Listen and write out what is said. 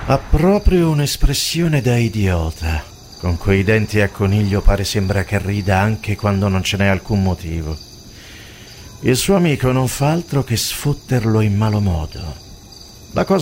Ha proprio un'espressione da idiota. Con quei denti a coniglio sembra che rida anche quando non ce n'è alcun motivo. Il suo amico non fa altro che sfotterlo in malo modo. La cosa